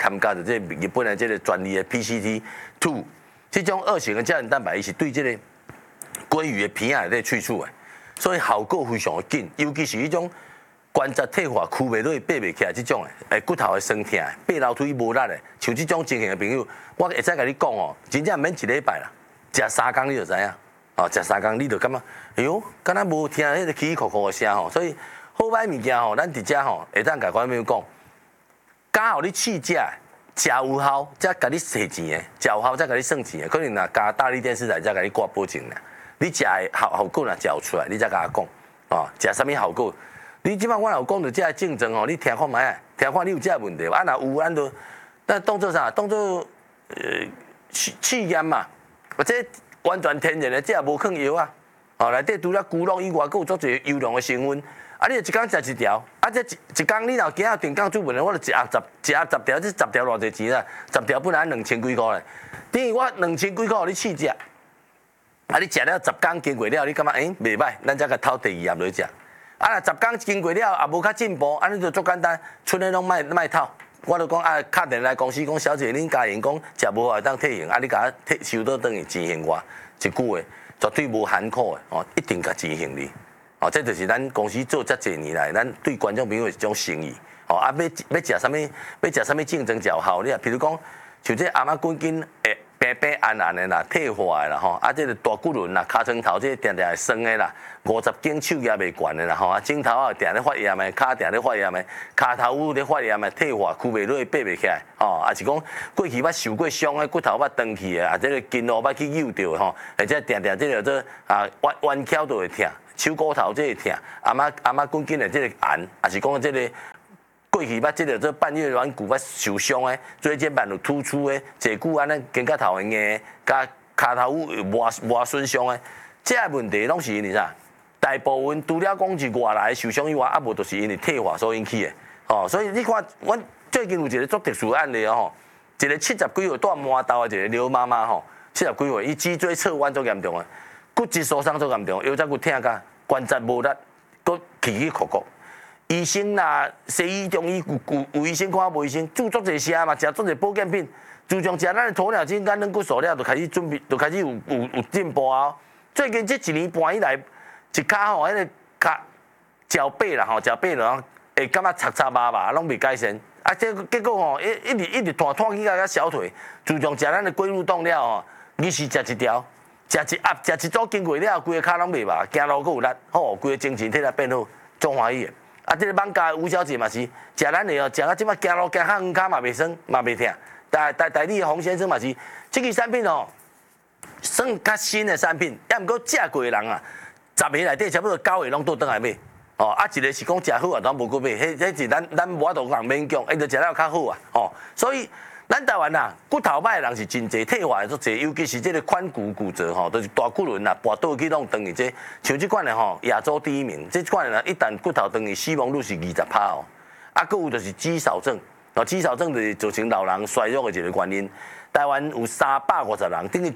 参加的这日本的这个专利的 PCT2， 这种二型的胶原蛋白，伊是对这个鲑鱼的皮啊在去除的，所以效果非常的紧，尤其是迄种关节退化、屈袂落、爬袂起来这种的，骨头会酸痛、爬楼梯无力的，像这种情形的朋友，我会使甲你讲哦，真正免一礼拜啦，食3天你就知影，哦，食3天你就感觉，哎呦，敢若无听迄个起起哭哭的声吼，所以好歹物件吼，咱伫遮吼会当甲观众朋友讲，刚好你试食。食有效，才甲你賒钱的；食有效，才甲你算钱的。可能若加大力电视台才甲你挂保证啦。你食的效果若食有出来，你才甲我讲哦。食啥物效果？你即摆我有讲到这竞争哦，你听看卖，听看你有这问题啊？若有，咱当做啥？当做试验嘛。或者完全天然的，这也无放药啊。哦，内底除了菇类以外，佫有足侪优良的成分。啊，你一工食1条，啊，这一工你若今仔定岗做文的，我就一盒10条，这10条偌济钱啊？10条本来2000几块咧，等于我2000几块你试食，啊，你食了10工经过了，你感觉袂歹，咱才甲偷第2盒落去食。啊，若10工经过了也无较进步，啊，你就足简单，剩的拢卖偷。我就讲啊，敲电来公司讲，小姐，恁家员工食无会当退休，啊，你甲我收倒等于钱还我，一句话绝对无含糊的哦，一定甲钱还你。哦，这就是咱公司做遮侪年来，咱对观众朋友一种诚意。哦，啊，要食啥物？要食啥物竞争较好？你啊，譬如讲，像这阿妈滚筋会白白暗暗的啦，退化的啦吼，啊，这个大骨轮啦、尻川头这定定会酸的啦，50斤手也袂悬的啦吼，啊，枕头啊定咧发炎的，骹定咧发炎的，骹头有咧发炎的，退化、屈袂落、爬袂起来，吼，啊是讲过去捌受过伤的骨头捌断去的，啊，这个筋路捌去扭到的吼，或者定定这个做啊弯翘都会痛。手骨头这个痛，阿妈滚筋的这个炎，也是讲这个过去捌这个做半月软骨捌受伤的，椎间盘有突出的，坐久安尼肩胛头会硬，甲骹头有磨损伤的，这个问题拢是因为啥？大部分除了讲是外来受伤以外，啊无就是因为退化所引起的。哦，所以你看，阮最近有一个足特殊的案例哦，一个70几岁带麻豆的一个刘妈妈吼，70几岁，伊脊椎侧弯足严重的。骨质疏松足严重，腰脊骨疼甲关节无力，佫起起哭哭。医生啦、西医、中医有医生看无医生，注足侪声嘛，食足侪保健品。自从食咱的鸵鸟精、肝软骨素了，就开始准备，就开始有进步啊。最近这1年半以来，一骹吼，迄个骹脚背啦吼，脚背啦，会感觉擦擦麻麻，拢未改善。啊，结果吼，一直拖去到小腿。自从食咱的龟乳冻了吼，你是食1条。食一盒，食一组经过了，规个骹拢袂麻，行路佫有力，吼，规个精神体力变好，足欢喜的。啊，这个网家吴小姐嘛是食咱的哦，食到即摆行路行较远骹嘛袂酸，嘛袂痛。代理的洪先生嘛是，这个产品哦，算较新的产品，也毋过食过的人啊，10个内底差不多9个拢倒转来买。哦，啊，一个是讲食好啊，当无过买，迄是咱无法度讲勉强，伊就食了较好啊。哦，所以。咱台湾呐，骨头歹的人是真侪，退化的足侪，尤其是这个髋骨折吼，都是大骨轮呐，跋倒去拢等于这，像这款的吼，亚洲第1名。这款的呢，一旦骨头断去，死亡率是20%哦。啊，佫有就是肌少症，哦，肌少症就是造成老人衰弱的一个原因。台湾有350人，等于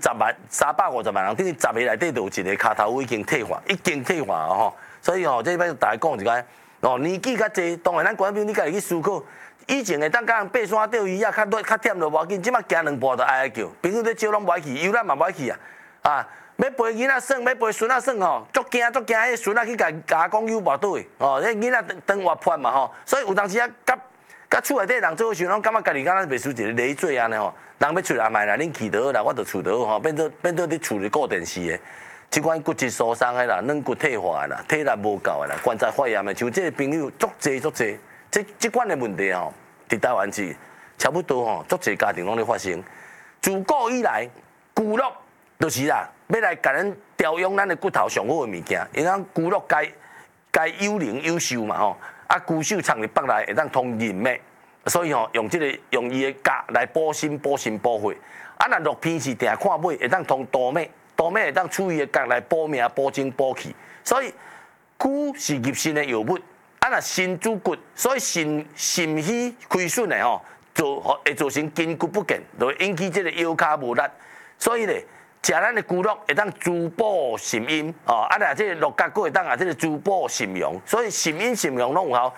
350万人，等于10个内底就有一个骹头已经退化，吼。所以吼，这摆大家讲一个，哦，年纪较济，当然咱观众你家己去思考。以前会当甲人爬山钓鱼啊，较忝就无要紧，即摆行2步就哀叫，朋友咧招拢无爱去，游览嘛无爱去啊！啊，要陪囡仔耍，要陪孙仔耍吼，足惊，迄孙仔去甲讲有无倒去，哦，迄囡仔当活泼嘛吼，所以有当时啊，甲厝内底人做伙时，拢感觉家己敢若袂输一个累赘安尼吼，人要出来卖啦，恁去就好啦，我就厝就好吼，变做伫厝里固定式的，即款骨质疏松的啦，软骨退化的啦，体力无够的啦，关节发炎的，像这个朋友足侪。这款的问题吼，伫台湾是差不多吼，足侪家庭拢咧发生。自古以来，骨肉就是啦，要来甲咱调养咱的骨头上好的物件。因为骨肉该有灵有寿嘛吼，啊骨寿藏伫腹内会当通人脉，所以吼用伊的甲来补心补血。啊，若落片是定看尾会当通多脉会当处伊的甲来补命补精补气。所以骨是入肾的药物。啊，若肾主骨，所以肾虚亏损的吼，会造成筋骨不健，就会引起这个腰骹无力。所以咧，食咱的骨肉会当滋补肾阴，哦，啊，若这个肉甲骨会当这个滋补肾阳，所以肾阴肾阳拢有效。